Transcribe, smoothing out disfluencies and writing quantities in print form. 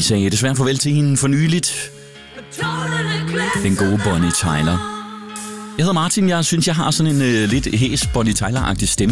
sagde desværre farvel til hende for nyligt. Den gode Bonnie Tyler. Jeg hedder Martin, jeg synes, jeg har sådan en lidt hæs Bonnie Tyler-agtig stemme.